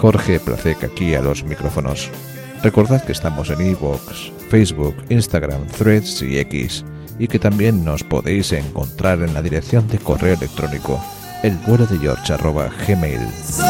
Jorge Placek aquí a los micrófonos. Recordad que estamos en iVoox, Facebook, Instagram, Threads y X, y que también nos podéis encontrar en la dirección de correo electrónico elvuelodegeorge@gmail.com.